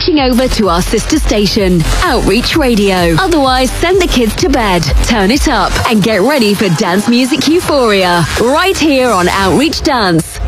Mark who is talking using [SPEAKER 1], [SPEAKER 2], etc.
[SPEAKER 1] switching over to our sister station, Outreach Radio. Otherwise, send the kids to bed, turn it up, and get ready for dance music euphoria right here on Outreach Dance.